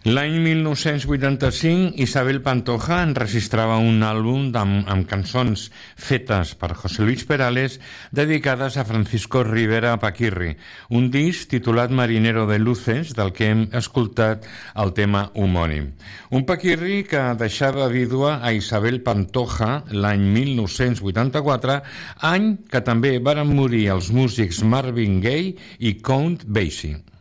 L'any 1985, Isabel Pantoja enregistrava un àlbum amb cançons fetes per José Luis Perales dedicades a Francisco Rivera Paquirri, un disc titulat Marinero de Luces, del que hem escoltat el tema homònim. Un Paquirri que deixava vídua a Isabel Pantoja l'any 1984, any que també varen morir els músics Marvin Gaye i Count Basie.